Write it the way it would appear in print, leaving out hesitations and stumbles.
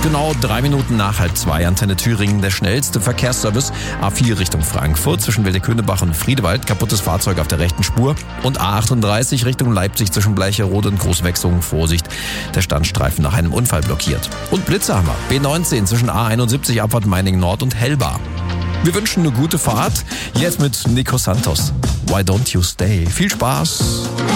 genau 3 Minuten nach 1:30, Antenne Thüringen, der schnellste Verkehrsservice. A4 Richtung Frankfurt zwischen Wildekönebach und Friedewald, kaputtes Fahrzeug auf der rechten Spur. Und A38 Richtung Leipzig zwischen Bleicherode und Großwechsung, Vorsicht, der Standstreifen nach einem Unfall blockiert. Und Blitze haben wir, B19 zwischen A71 Abfahrt Meiningen Nord und Hellbar. Wir wünschen eine gute Fahrt, jetzt mit Nico Santos. Why don't you stay? Viel Spaß!